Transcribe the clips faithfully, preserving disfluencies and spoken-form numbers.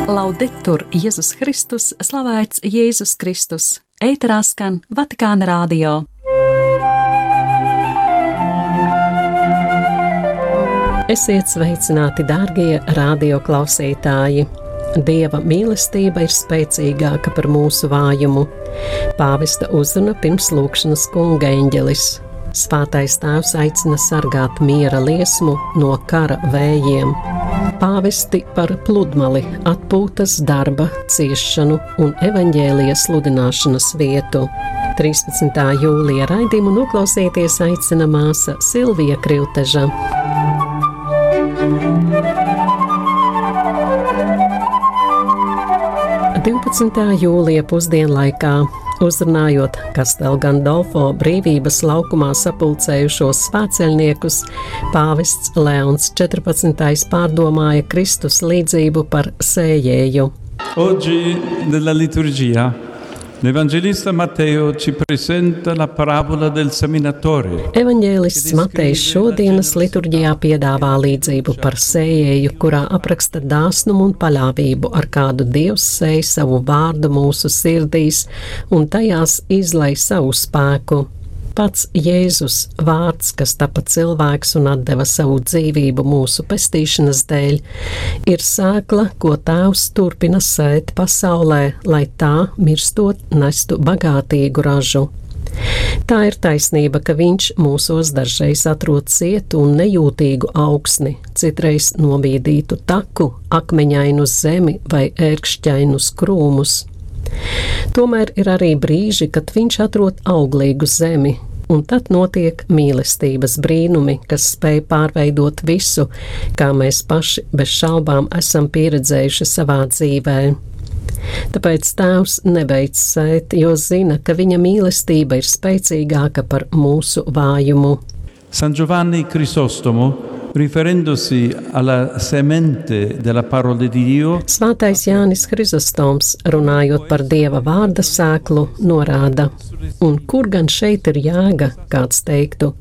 Laudetur Jēzus Kristus, slavēts Jēzus Kristus. Ēterā skan Vatikāna radio. Esiet sveicināti, dārgie radioklausītāji! Dieva mīlestība ir spēcīgāka par mūsu vājumu. Pāvesta uzruna pirms lūgšanas kunga eņģelis. Svētais Tēvs aicina sargāt miera liesmu no kara vējiem. Pāvesti par pludmali, atpūtas, darba, ciešanu un evaņģēlija sludināšanas vietu. trīspadsmitā jūlija raidījumu noklausīties aicina māsa Silvija Krilteža. divpadsmitā jūlija pusdienlaikā, uzrunājot Castel Gandolfo brīvības laukumā sapulcējušos svētceļniekus, pāvests Leons četrpadsmitais pārdomāja Kristus līdzību par sējēju. Oggi nella liturgia l'Evangelista Matteo ci presenta la parabola del seminatore. Evaņģēlists Matejs šodienas liturģijā piedāvā līdzību par sējēju, kurā apraksta dāsnumu un paļāvību, ar kādu Dievs sēj savu vārdu mūsu sirdīs un tajās izlej savu spēku. Pats Jēzus, vārds, kas tapa cilvēks un atdeva savu dzīvību mūsu pestīšanas dēļ, ir sēkla, ko Tēvs turpina sēt pasaulē, lai tā, mirstot, nestu bagātīgu ražu. Tā ir taisnība, ka viņš mūsos dažreiz atrod cietu un nejūtīgu augsni, citreiz nobīdītu taku, akmeņainu zemi vai ērkšķainus krūmus. Tomēr ir arī brīži, kad viņš atrod auglīgu zemi, un tad notiek mīlestības brīnumi, kas spēj pārveidot visu, kā mēs paši bez šaubām esam pieredzējuši savā dzīvē. Tāpēc Tēvs nebeidz sēt, jo zina, ka viņa mīlestība ir spēcīgāka par mūsu vājumu. San Giovanni Crisostomo, riferendosi alla semente della parola di Dio, Svētais Jānis Hrizostoms, runājot par Dieva vārda sēklu, norāda: un kur gan šeit ir jēga, kāds teiktu,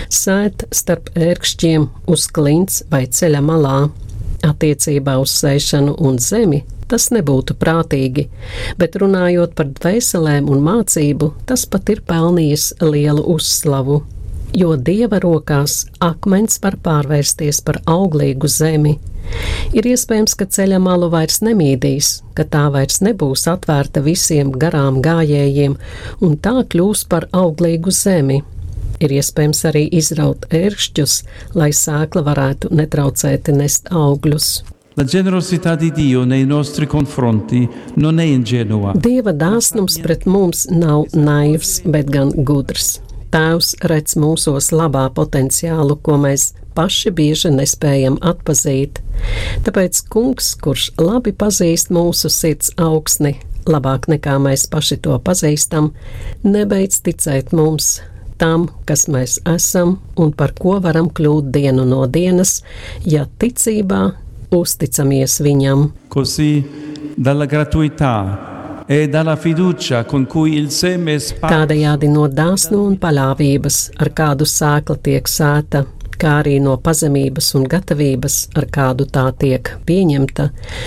sēt starp ērkšķiem uz klints vai ceļa malā. Attiecībā uz sēšanu un zemi tas nebūtu prātīgi, bet runājot par dvēselēm un mācību, tas pat ir pelnījis lielu uzslavu. Jo Dieva rokās akmens var pārvērsties par auglīgu zemi. Ir iespējams, ka ceļa malu vairs nemīdīs, ka tā vairs nebūs atvērta visiem garām gājējiem, un tā kļūs par auglīgu zemi. Ir iespējams arī izraut ērkšķus, lai sēkla varētu netraucēti nest augļus. La generosità di Dio nei nostri confronti non è ingenua. Dieva dāsnums pret mums nav naivs, bet gan gudrs. Tēvs redz mūsos labā potenciālu, ko mēs paši bieži nespējam atpazīt. Tāpēc kungs, kurš labi pazīst mūsu sirds augsni, labāk nekā mēs paši to pazīstam, nebeidz ticēt mums, tam, kas mēs esam un par ko varam kļūt dienu no dienas, ja ticībā uzticamies viņam. Così dalla gratuità e dalla fiducia con cui il seme spazio. Tādējādi no dāsnu un paļāvības, ar kādu sēkla tiek sēta, kā arī no pazemības un gatavības, ar kādu tā tiek pieņemta,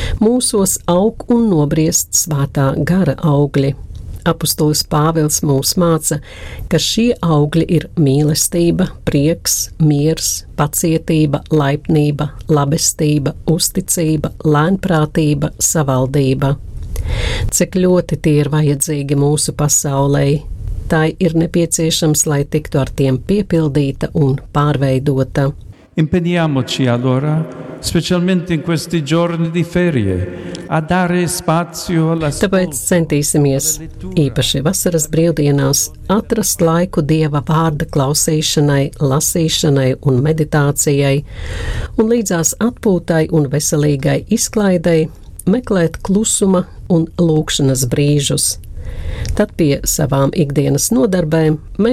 mūsos aug un nobriest svētā gara augļi. Apostolis Pāvils mūs māca, ka šie augļi ir mīlestība, prieks, miers, pacietība, laipnība, labestība, uzticība, lēnprātība, savaldība. Cik ļoti tie ir vajadzīgi mūsu pasaulē, tai ir nepieciešams, lai tiktu ar tiem piepildīta un pārveidota. Impegniamoci allora, specialmente in questi giorni di ferie, a dare spazio alla Tāpēc centīsimies, īpaši vasaras brīvdienās, atrast laiku Dieva vārda klausīšanai, lasīšanai un meditācijai, un līdzās atpūtai un veselīgai izklaidei meklēt klusuma un lūgšanas brīžus. Tad pie savām ikdienas nodarbēm mēs